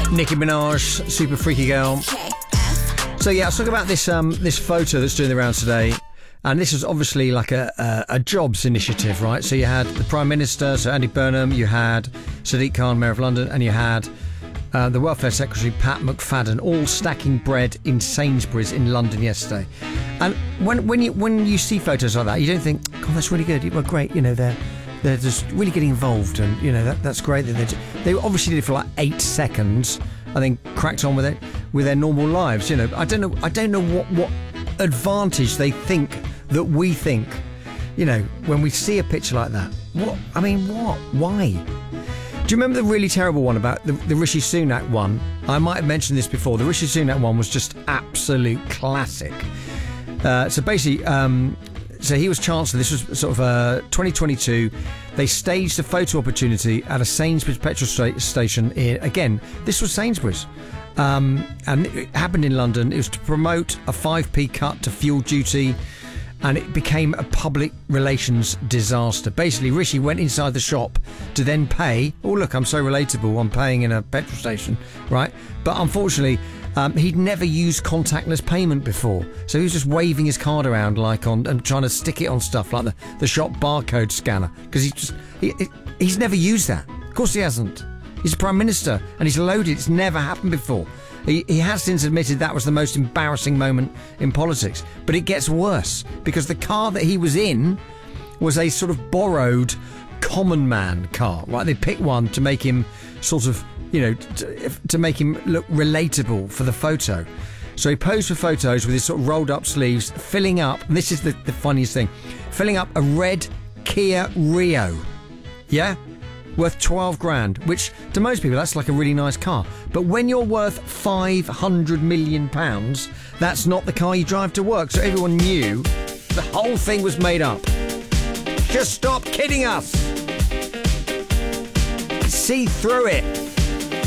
Nicki Minaj, Super Freaky Girl. So yeah, let's talk about this this photo that's doing the rounds today. And this was obviously like a jobs initiative, right? So you had the Prime Minister, so Andy Burnham, you had Sadiq Khan, Mayor of London, and you had the Welfare Secretary, Pat McFadden, all stacking bread in Sainsbury's in London yesterday. And when you see photos like that, you don't think, God, that's really good. Well, great, you know, they're just really getting involved, and you know that's great. They obviously did it for like 8 seconds, and then cracked on with it with their normal lives. You know, I don't know what advantage they think that we think. You know, when we see a picture like that, what? Why? Do you remember the really terrible one about the Rishi Sunak one? I might have mentioned this before. The Rishi Sunak one was just absolute classic. So basically, so he was Chancellor. This was sort of 2022. They staged a photo opportunity at a Sainsbury's petrol station. Again, this was Sainsbury's. And it happened in London. It was to promote a 5p cut to fuel duty. And it became a public relations disaster. Basically, Rishi went inside the shop to then pay. Oh, look, I'm so relatable. I'm paying in a petrol station, right? But unfortunately, he'd never used contactless payment before. So he was just waving his card around like on and trying to stick it on stuff like the shop barcode scanner. Because he's never used that. Of course he hasn't. He's a Prime Minister and he's loaded. It's never happened before. He has since admitted that was the most embarrassing moment in politics. But it gets worse because the car that he was in was a sort of borrowed common man car, right? They picked one to make him sort of, you know, to make him look relatable for the photo. So he posed for photos with his sort of rolled up sleeves, filling up, and this is the funniest thing, filling up a red Kia Rio. Yeah? Worth 12 grand, which to most people that's like a really nice car. But when you're worth 500 million pounds, that's not the car you drive to work. So everyone knew the whole thing was made up. Just stop kidding us. See through it.